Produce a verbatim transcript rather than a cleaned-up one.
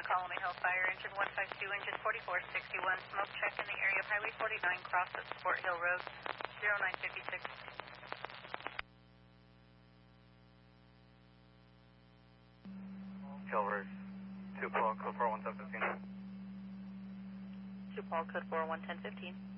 Colony Hill Fire, engine one five two, engine forty-four sixty-one, smoke check in the area of Highway forty-nine, cross at Fort Hill Road, zero nine fifty-six. Calvary, two Paul, code four one ten fifteen. two Paul, code four one ten fifteen.